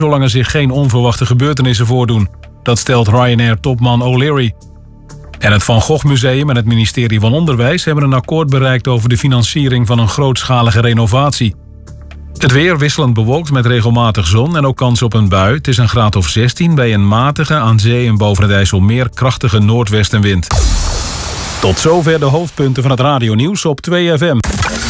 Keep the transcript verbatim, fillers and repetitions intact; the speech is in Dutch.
zolang er zich geen onverwachte gebeurtenissen voordoen. Dat stelt Ryanair-topman O'Leary. En het Van Gogh Museum en het ministerie van Onderwijs hebben een akkoord bereikt over de financiering van een grootschalige renovatie. Het weer wisselend bewolkt met regelmatig zon en ook kans op een bui. Het is een graad of zestien bij een matige, aan zee en boven het IJsselmeer krachtige noordwestenwind. Tot zover de hoofdpunten van het radionieuws op twee F M.